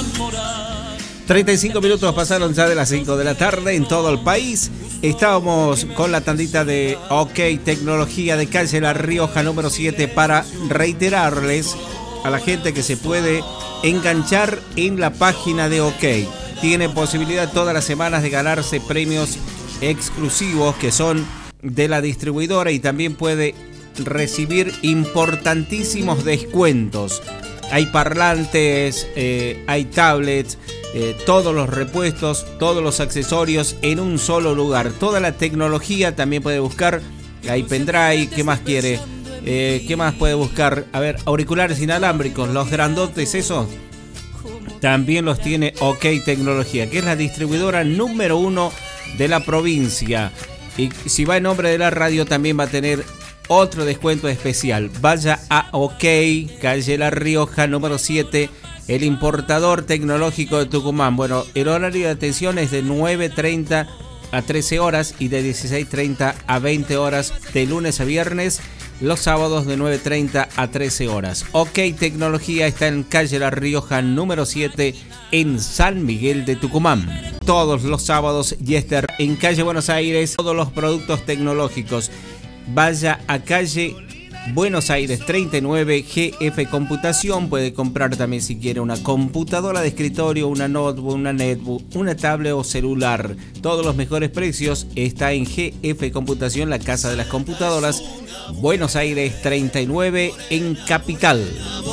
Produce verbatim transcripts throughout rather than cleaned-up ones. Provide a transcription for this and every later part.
treinta y cinco minutos pasaron ya de las cinco de la tarde en todo el país. Estábamos con la tandita de OK Tecnología de calle La Rioja número siete para reiterarles a la gente que se puede enganchar en la página de OK. Tiene posibilidad todas las semanas de ganarse premios exclusivos que son de la distribuidora y también puede recibir importantísimos descuentos. Hay parlantes, eh, hay tablets, eh, todos los repuestos, todos los accesorios en un solo lugar. Toda la tecnología también puede buscar. Hay pendrive, ¿qué más quiere? Eh, ¿Qué más puede buscar? A ver, auriculares inalámbricos, los grandotes esos. También los tiene OK Tecnología, que es la distribuidora número uno de la provincia. Y si va en nombre de la radio también va a tener otro descuento especial. Vaya a OK, calle La Rioja número siete, el importador tecnológico de Tucumán. Bueno, el horario de atención es de nueve treinta a trece horas y de dieciséis treinta a veinte horas de lunes a viernes. Los sábados de nueve treinta a trece horas. OK Tecnología está en calle La Rioja número siete en San Miguel de Tucumán. Todos los sábados y este en calle Buenos Aires, todos los productos tecnológicos. Vaya a calle Buenos Aires treinta y nueve, G F Computación. Puede comprar también si quiere una computadora de escritorio, una notebook, una netbook, una tablet o celular. Todos los mejores precios está en G F Computación, la casa de las computadoras. Buenos Aires treinta y nueve en Capital.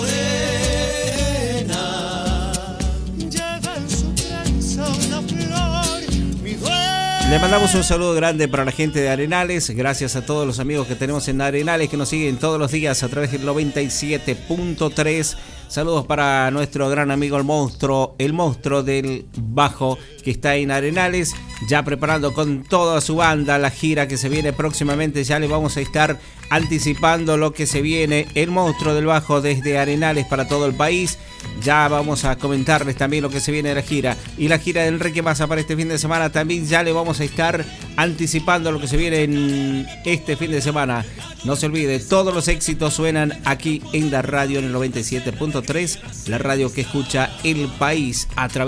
Le mandamos un saludo grande para la gente de Arenales. Gracias a todos los amigos que tenemos en Arenales que nos siguen todos los días a través del noventa y siete punto tres. Saludos para nuestro gran amigo el monstruo, el monstruo del bajo que está en Arenales, ya preparando con toda su banda la gira que se viene próximamente. Ya le vamos a estar anticipando lo que se viene, el monstruo del bajo desde Arenales para todo el país. Ya vamos a comentarles también lo que se viene de la gira. Y la gira de Enrique Massa para este fin de semana también ya le vamos a estar anticipando lo que se viene en este fin de semana. No se olvide, todos los éxitos suenan aquí en la radio en el noventa y siete punto tres, la radio que escucha el país a través